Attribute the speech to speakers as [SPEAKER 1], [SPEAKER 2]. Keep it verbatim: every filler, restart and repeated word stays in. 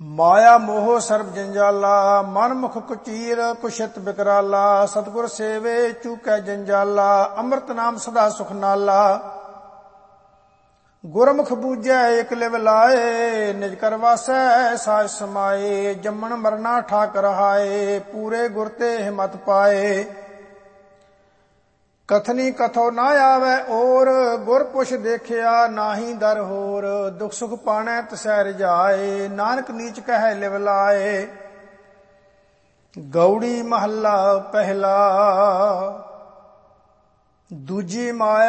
[SPEAKER 1] ਮਾਇਆ ਮੋਹ ਸਰਬ ਜੰਜਾਲਾ, ਮਨ ਮੁਖ ਕੁਚੀਰ ਕੁਸ਼ਿਤ ਬਿਕਰਾਲਾ। ਸਤਿਗੁਰ ਸੇਵੇ ਚੂਕੈ ਜੰਜਾਲਾ, ਅੰਮ੍ਰਿਤ ਨਾਮ ਸਦਾ ਸੁਖ ਨਾਲਾ। ਗੁਰਮੁਖ ਬੂਝੈ ਏਕ ਲਿਵ ਲਾਏ, ਨਿਜ ਕਰ ਵਾਸੈ ਸਾਜ ਸਮਾਏ। ਜੰਮਣ ਮਰਨਾ ਠਾਕ ਰਹਾਏ, ਪੂਰੇ ਗੁਰ ਤੇ ਹਿਮਤ ਪਾਏ। ਕਥਨੀ ਕਥੋ ਨਾ ਆਵੈ ਔਰ, ਗੁਰ ਪੁਛ ਦੇਖਿਆ ਨਾਹੀ ਦਰ ਹੋਰ। ਦੁਖ ਸੁਖ ਪਾਣੈ ਤਿਸੈ ਰਜਾਏ, ਨਾਨਕ ਨੀਚ ਕਹਿ ਲਿਵ ਲਾਏ। ਗੌੜੀ ਮਹੱਲਾ ਪਹਿਲਾ। ਦੂਜੀ ਮਾਇਆ